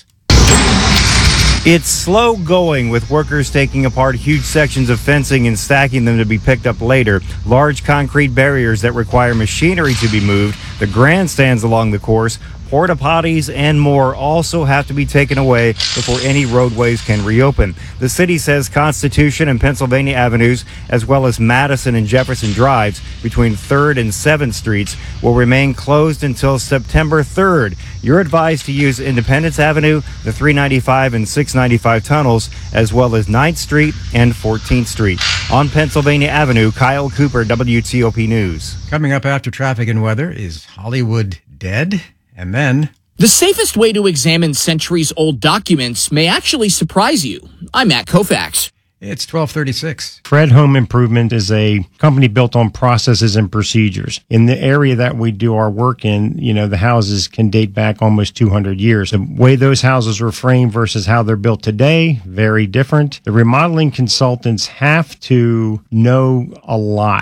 It's slow going, with workers taking apart huge sections of fencing and stacking them to be picked up later. Large concrete barriers that require machinery to be moved, the grandstands along the course, porta potties, and more also have to be taken away before any roadways can reopen. The city says Constitution and Pennsylvania Avenues, as well as Madison and Jefferson Drives between third and seventh Streets, will remain closed until September third. You're advised to use Independence Avenue, the three ninety-five and six ninety-five tunnels, as well as ninth Street and fourteenth Street. On Pennsylvania Avenue, Kyle Cooper, W T O P News. Coming up after traffic and weather, is Hollywood dead? And then... The safest way to examine centuries-old documents may actually surprise you. I'm Matt Koufax. It's twelve thirty-six. Fred Home Improvement is a company built on processes and procedures. In the area that we do our work in, you know, the houses can date back almost two hundred years. The way those houses were framed versus how they're built today, very different. The remodeling consultants have to know a lot.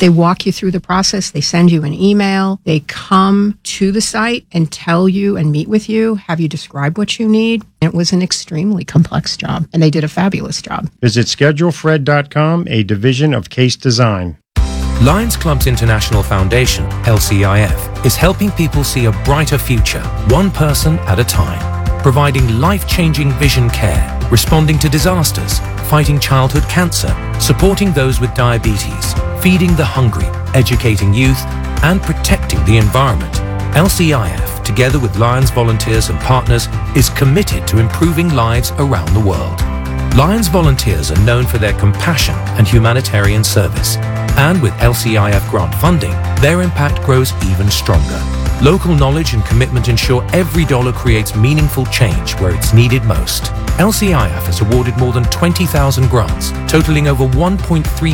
They walk you through the process. They send you an email. They come to the site and tell you and meet with you, have you describe what you need. It was an extremely complex job, and they did a fabulous job. Visit schedule fred dot com, a division of Case Design. Lions Club's International Foundation, L C I F, is helping people see a brighter future, one person at a time, providing life-changing vision care, responding to disasters, fighting childhood cancer, supporting those with diabetes, feeding the hungry, educating youth, and protecting the environment. L C I F, together with Lions volunteers and partners, is committed to improving lives around the world. Lions volunteers are known for their compassion and humanitarian service. And with L C I F grant funding, their impact grows even stronger. Local knowledge and commitment ensure every dollar creates meaningful change where it's needed most. L C I F has awarded more than twenty thousand grants, totaling over one point three